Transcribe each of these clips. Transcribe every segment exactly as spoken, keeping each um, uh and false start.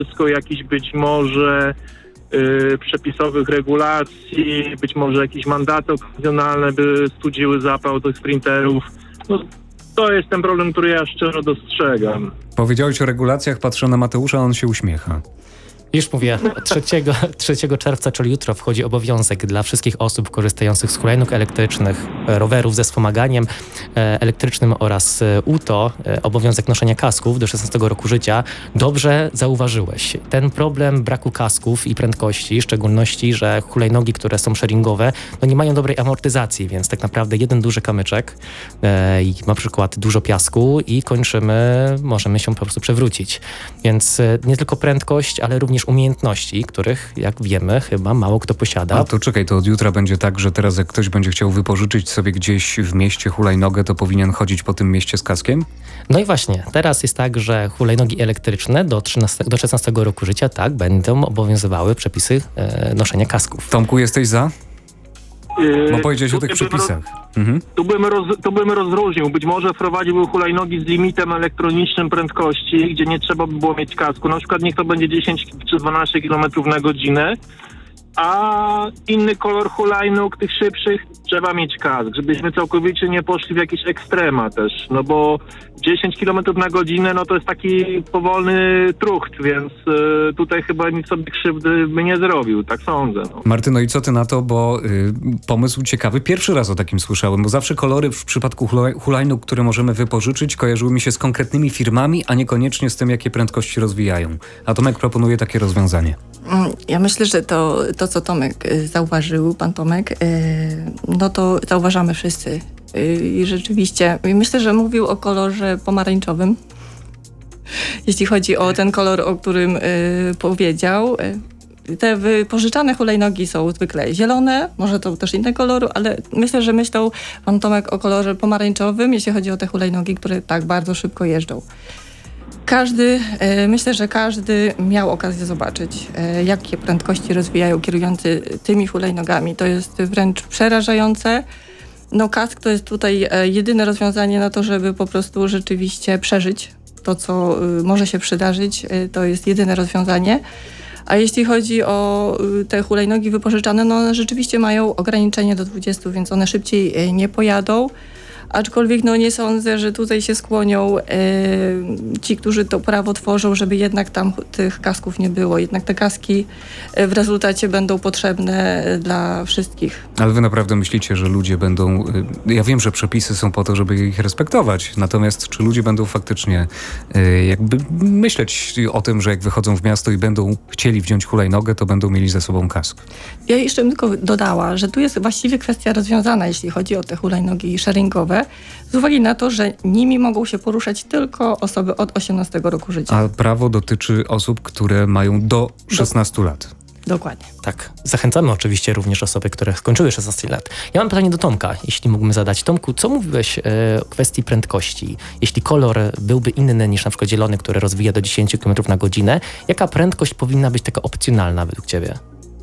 wszystko jakichś być może yy, przepisowych regulacji, być może jakieś mandaty okazjonalne by studziły zapał tych sprinterów. No, to jest ten problem, który ja szczerze dostrzegam. Powiedziałeś o regulacjach, patrzę na Mateusza, on się uśmiecha. Już mówię, trzeciego czerwca, czyli jutro, wchodzi obowiązek dla wszystkich osób korzystających z hulajnóg elektrycznych, rowerów ze wspomaganiem elektrycznym oraz U T O, obowiązek noszenia kasków do szesnastego roku życia. Dobrze zauważyłeś. Ten problem braku kasków i prędkości, w szczególności, że hulajnogi, które są sharingowe, no nie mają dobrej amortyzacji, więc tak naprawdę jeden duży kamyczek e, i na przykład dużo piasku i kończymy, możemy się po prostu przewrócić. Więc e, nie tylko prędkość, ale również umiejętności, których, jak wiemy, chyba mało kto posiada. A to czekaj, to od jutra będzie tak, że teraz jak ktoś będzie chciał wypożyczyć sobie gdzieś w mieście hulajnogę, to powinien chodzić po tym mieście z kaskiem? No i właśnie, teraz jest tak, że hulajnogi elektryczne do, trzynastego, do szesnastego roku życia, tak, będą obowiązywały przepisy e, noszenia kasków. Tomku, jesteś za? Yy, Bo powiedziałeś o tych bym przepisach. Roz, mhm. tu, bym roz, tu bym rozróżnił. Być może wprowadziłby hulajnogi z limitem elektronicznym prędkości, gdzie nie trzeba by było mieć kasku. Na przykład niech to będzie dziesięć czy dwanaście kilometrów na godzinę, a inny kolor hulajnóg, tych szybszych, trzeba mieć kask, żebyśmy całkowicie nie poszli w jakieś ekstrema też, no bo dziesięć kilometrów na godzinę, no to jest taki powolny trucht, więc y, tutaj chyba nic sobie krzywdy by nie zrobił, tak sądzę. No. Martyno, i co ty na to, bo y, pomysł ciekawy, pierwszy raz o takim słyszałem, bo zawsze kolory w przypadku hulaj, hulajnóg, które możemy wypożyczyć, kojarzyły mi się z konkretnymi firmami, a niekoniecznie z tym, jakie prędkości rozwijają. A Tomek proponuje takie rozwiązanie. Ja myślę, że to, to co Tomek zauważył, pan Tomek, no to zauważamy wszyscy. I rzeczywiście, myślę, że mówił o kolorze pomarańczowym. Jeśli chodzi o ten kolor, o którym powiedział. Te wypożyczane hulajnogi są zwykle zielone, może to też innego koloru, ale myślę, że myślał pan Tomek o kolorze pomarańczowym, jeśli chodzi o te hulajnogi, które tak bardzo szybko jeżdżą. Każdy, myślę, że każdy miał okazję zobaczyć, jakie prędkości rozwijają kierujący tymi hulajnogami. To jest wręcz przerażające. No kask to jest tutaj jedyne rozwiązanie na to, żeby po prostu rzeczywiście przeżyć to, co może się przydarzyć. To jest jedyne rozwiązanie. A jeśli chodzi o te hulajnogi wypożyczane, no one rzeczywiście mają ograniczenie do dwudziestu, więc one szybciej nie pojadą. Aczkolwiek no nie sądzę, że tutaj się skłonią e, ci, którzy to prawo tworzą, żeby jednak tam tych kasków nie było. Jednak te kaski w rezultacie będą potrzebne dla wszystkich. Ale wy naprawdę myślicie, że ludzie będą... Ja wiem, że przepisy są po to, żeby ich respektować. Natomiast czy ludzie będą faktycznie e, jakby myśleć o tym, że jak wychodzą w miasto i będą chcieli wziąć hulajnogę, to będą mieli ze sobą kask? Ja jeszcze bym tylko dodała, że tu jest właściwie kwestia rozwiązana, jeśli chodzi o te hulajnogi sharingowe, z uwagi na to, że nimi mogą się poruszać tylko osoby od osiemnastego roku życia. A prawo dotyczy osób, które mają do szesnastu lat. Dokładnie. Tak. Zachęcamy oczywiście również osoby, które skończyły szesnaście lat. Ja mam pytanie do Tomka, jeśli mógłbym zadać. Tomku, co mówiłeś e, o kwestii prędkości? Jeśli kolor byłby inny niż na przykład zielony, który rozwija do dziesięć kilometrów na godzinę, jaka prędkość powinna być taka opcjonalna według ciebie?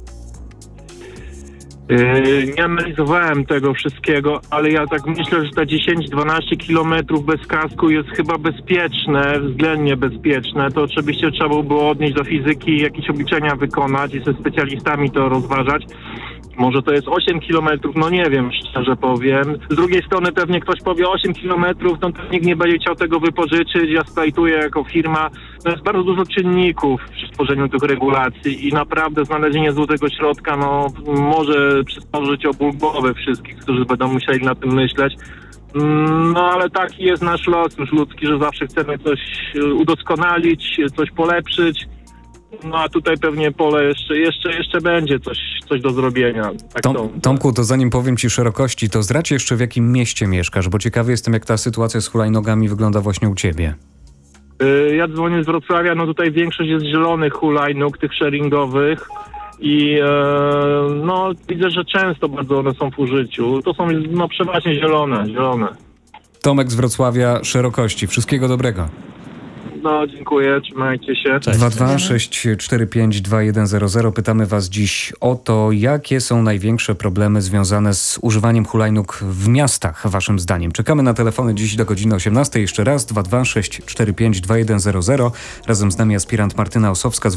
Yy, nie analizowałem tego wszystkiego, ale ja tak myślę, że te dziesięć dwanaście kilometrów bez kasku jest chyba bezpieczne, względnie bezpieczne. To oczywiście trzeba by było odnieść do fizyki, jakieś obliczenia wykonać i ze specjalistami to rozważać. Może to jest osiem kilometrów, no nie wiem, szczerze powiem. Z drugiej strony pewnie ktoś powie osiem kilometrów, no to nikt nie będzie chciał tego wypożyczyć. Ja splajtuję jako firma. To jest bardzo dużo czynników przy tworzeniu tych regulacji i naprawdę znalezienie złotego środka, no może przysporzyć o ból głowy wszystkich, którzy będą musieli na tym myśleć. No ale taki jest nasz los już ludzki, że zawsze chcemy coś udoskonalić, coś polepszyć. No a tutaj pewnie pole jeszcze, jeszcze, jeszcze będzie coś, coś do zrobienia. Tak Tom, Tomku, to zanim powiem ci szerokości, to zdradź jeszcze, w jakim mieście mieszkasz, bo ciekawy jestem, jak ta sytuacja z hulajnogami wygląda właśnie u ciebie. Yy, ja dzwonię z Wrocławia, no tutaj większość jest zielonych hulajnóg, tych sharingowych i yy, no widzę, że często bardzo one są w użyciu. To są no przeważnie zielone, zielone. Tomek z Wrocławia, szerokości. Wszystkiego dobrego. No, dziękuję, trzymajcie się. Cześć. dwa dwa sześć cztery pięć dwa jeden zero zero. Pytamy was dziś o to, jakie są największe problemy związane z używaniem hulajnóg w miastach, waszym zdaniem. Czekamy na telefony dziś do godziny osiemnastej. Jeszcze raz dwa dwa sześć cztery pięć dwa jeden zero zero. Razem z nami aspirant Martyna Osowska z